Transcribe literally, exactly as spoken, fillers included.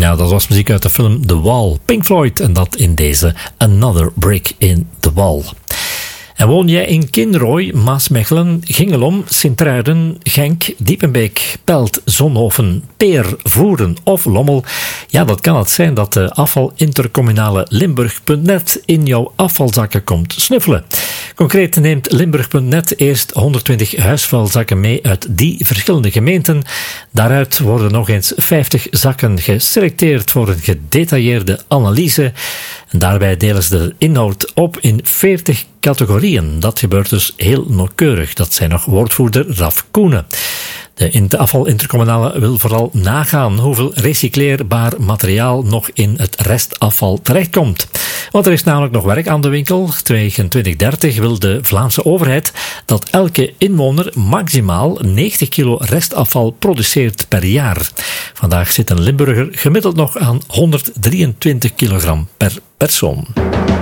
Ja, dat was muziek uit de film The Wall, Pink Floyd, en dat in deze Another Brick in the Wall. En woon jij in Kinrooi, Maasmechelen, Gingelom, Sint-Truiden, Genk, Diepenbeek, Pelt, Zonhoven, Peer, Voeren of Lommel? Ja, dat kan het zijn dat de afvalintercommunale Limburg punt net in jouw afvalzakken komt snuffelen. Concreet neemt Limburg punt net eerst honderdtwintig huisvuilzakken mee uit die verschillende gemeenten. Daaruit worden nog eens vijftig zakken geselecteerd voor een gedetailleerde analyse. En daarbij delen ze de inhoud op in veertig categorieën. Dat gebeurt dus heel nauwkeurig. Dat zei nog woordvoerder Raf Koenen. De afvalintercommunale wil vooral nagaan hoeveel recycleerbaar materiaal nog in het restafval terechtkomt. Want er is namelijk nog werk aan de winkel. Tegen twintig dertig wil de Vlaamse overheid dat elke inwoner maximaal negentig kilo restafval produceert per jaar. Vandaag zit een Limburger gemiddeld nog aan honderddrieëntwintig kilogram per persoon.